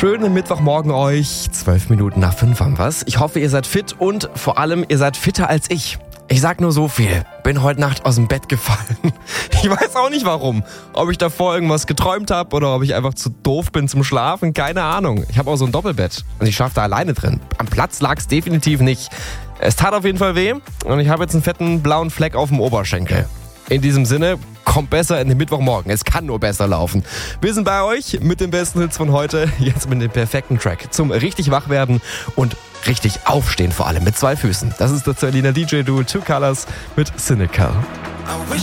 Schönen Mittwochmorgen euch. 12 Minuten nach 5 haben wir's. Ich hoffe, ihr seid fit und vor allem, ihr seid fitter als ich. Ich sag nur so viel. Bin heute Nacht aus dem Bett gefallen. Ich weiß auch nicht warum. Ob ich davor irgendwas geträumt habe oder ob ich einfach zu doof bin zum Schlafen. Keine Ahnung. Ich habe auch so ein Doppelbett und ich schlafe da alleine drin. Am Platz lag's definitiv nicht. Es tat auf jeden Fall weh und ich habe jetzt einen fetten blauen Fleck auf dem Oberschenkel. In diesem Sinne, kommt besser in den Mittwochmorgen. Es kann nur besser laufen. Wir sind bei euch mit den besten Hits von heute. Jetzt mit dem perfekten Track zum richtig wach werden und richtig aufstehen, vor allem mit 2 Füßen. Das ist das Berliner DJ-Duo Two Colors mit Cynical.